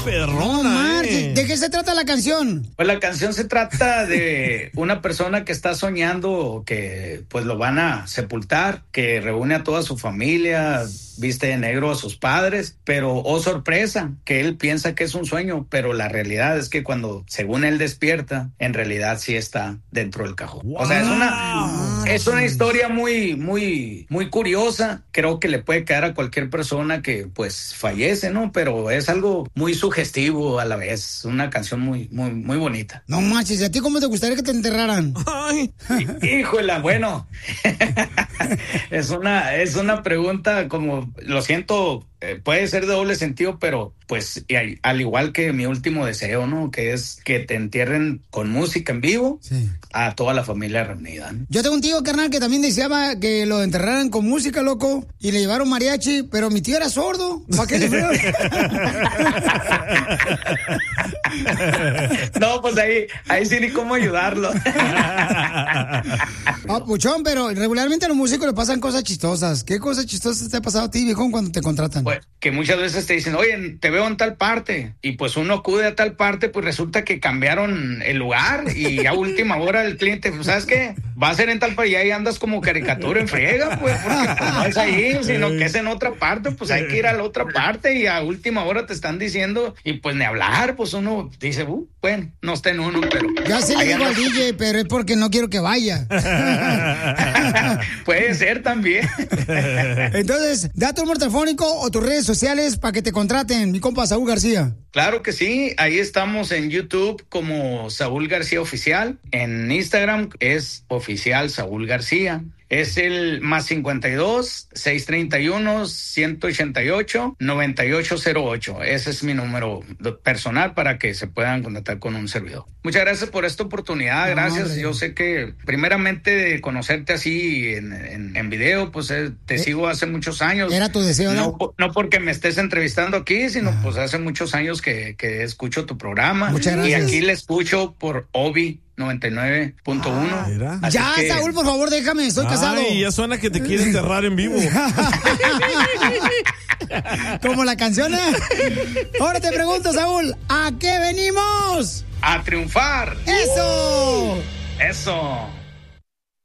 perrona, ¿De qué se trata la canción? Pues la canción se trata de una persona que está soñando que pues lo van a sepultar, que reúne a toda su familia, viste de negro a sus padres, pero oh sorpresa, que él piensa que es un sueño, pero la realidad es que cuando según él despierta, en realidad sí está dentro del cajón. Wow. O sea, es una historia muy curiosa. Creo que le puede caer a cualquier persona que pues fallece, ¿no? Pero es algo muy sugestivo a la vez, una canción muy bonita. No manches, ¿a ti cómo te gustaría que te enterraran? Ay. Híjola, bueno. es una pregunta como, lo siento, puede ser de doble sentido, pero pues al igual que mi último deseo, ¿no? Que es que te entierren con música en vivo, sí, a toda la familia reunida, ¿no? Yo tengo un tío, carnal, que también deseaba que lo enterraran con música, loco, y le llevaron mariachi, pero mi tío era sordo. ¿Para qué le fueron? No, pues ahí sí ni cómo ayudarlo. Puchón, pero regularmente a los músicos le pasan cosas chistosas. ¿Qué cosas chistosas te ha pasado a ti, viejón, cuando te contratan? Pues que muchas veces te dicen, oye, te veo en tal parte, y pues uno acude a tal parte, pues resulta que cambiaron el lugar, y a última hora el cliente, pues, ¿sabes qué? Va a ser en tal parte, y ahí andas como caricatura en friega, pues, porque pues, no es ahí, sino que es en otra parte, pues hay que ir a la otra parte, y a última hora te están diciendo, y pues ni hablar, pues uno dice, bueno, no está en uno, pero... Ya se le digo al DJ, pero es porque no quiero que vaya. Puede ser también. Entonces, da tu número telefónico o tus redes sociales para que te contraten, mi compa Saúl García. Claro que sí, ahí estamos en YouTube como Saúl García Oficial, en Instagram es Oficial Saúl García. Es el +52 631 188 9808. Ese es mi número personal para que se puedan contactar con un servidor. Muchas gracias por esta oportunidad, gracias. Yo sé que primeramente de conocerte así en video, pues te sigo hace muchos años. Era tu deseo, ¿no? No porque me estés entrevistando aquí, sino pues hace muchos años que escucho tu programa. Muchas gracias. Y aquí le escucho por Obi 99.1. Ya, que... Saúl, por favor, déjame, estoy casado. Ay, ya suena que te quiere enterrar en vivo. Como la canción, ¿eh? Ahora te pregunto, Saúl, ¿a qué venimos? A triunfar. ¡Eso! Eso.